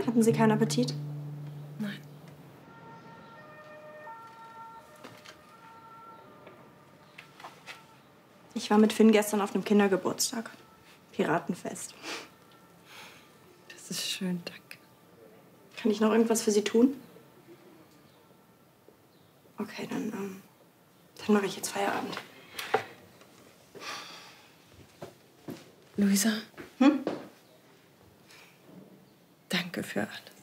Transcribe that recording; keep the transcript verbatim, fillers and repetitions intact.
Hatten Sie keinen Appetit? Nein. Ich war mit Finn gestern auf einem Kindergeburtstag. Piratenfest. Das ist schön, danke. Kann ich noch irgendwas für Sie tun? Okay, dann, ähm, dann mache ich jetzt Feierabend. Luisa? Hm? Danke für alles.